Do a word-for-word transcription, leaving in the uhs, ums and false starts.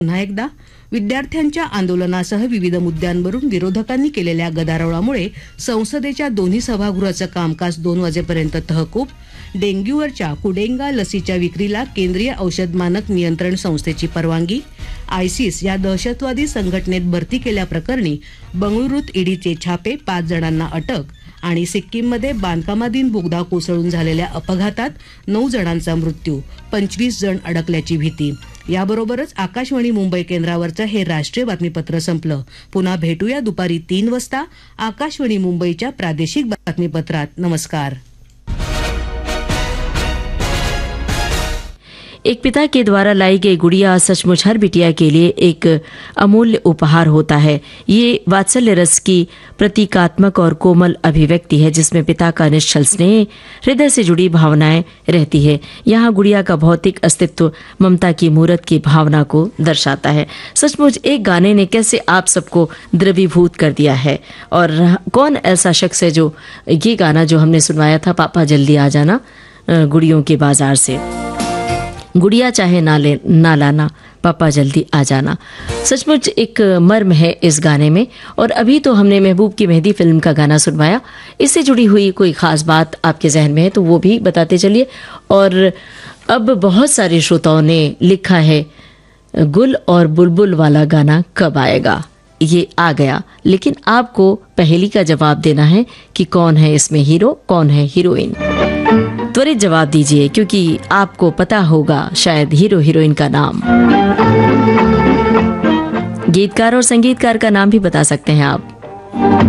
पुन्हा एकदा विद्यार्थ्यांच्या आंदोलनासह विविध मुद्द्यांवरून विरोधकांनी केलेल्या गदारोळामुळे संसदेच्या दोन्ही सभागृहाचं कामकाज दोन वाजेपर्यंत तहकूब. डेंग्यूवरच्या कुडेंगा लसीच्या विक्रीला केंद्रीय औषध मानक नियंत्रण संस्थेची परवानगी. आयसिस या दहशतवादी संघटनेत भरती केल्याप्रकरणी बंगळुरूत ईडीचे छापे, पाच जणांना अटक. आणि सिक्कीममध्ये बांधकामाधीन बोगदा कोसळून झालेल्या अपघातात नऊ जणांचा मृत्यू, पंचवीस जण अडकल्याची भीती. याबरोबरच आकाशवाणी मुंबई केंद्रावरचं हे राष्ट्रीय बातमीपत्र संपलं. पुन्हा भेटूया दुपारी तीन वाजता आकाशवाणी मुंबईच्या प्रादेशिक बातमीपत्रात. नमस्कार. एक पिता के द्वारा लाई गई गुड़िया सचमुच हर बिटिया के लिए एक अमूल्य उपहार होता है. ये वात्सल्य रस की प्रतीकात्मक और कोमल अभिव्यक्ति है जिसमें पिता का निश्चल स्नेह, हृदय से जुड़ी भावनाएं रहती है. यहाँ गुड़िया का भौतिक अस्तित्व ममता की मूर्त की भावना को दर्शाता है. सचमुच एक गाने ने कैसे आप सबको द्रवीभूत कर दिया है. और कौन ऐसा शख्स है जो ये गाना जो हमने सुनवाया था, पापा जल्दी आ जाना गुड़ियों के बाजार से, गुड़िया चाहे ना ले ना लाना, पापा जल्दी आ जाना. सचमुच एक मर्म है इस गाने में. और अभी तो हमने महबूब की मेहंदी फिल्म का गाना सुनवाया. इससे जुड़ी हुई कोई खास बात आपके जहन में है तो वो भी बताते चलिए. और अब बहुत सारे श्रोताओं ने लिखा है गुल और बुलबुल वाला गाना कब आएगा. ये आ गया, लेकिन आपको पहेली का जवाब देना है कि कौन है इसमें हीरो, कौन है हीरोइन. त्वरित जवाब दीजिए क्योंकि आपको पता होगा शायद हीरो हीरोइन का नाम. गीतकार और संगीतकार का नाम भी बता सकते हैं आप.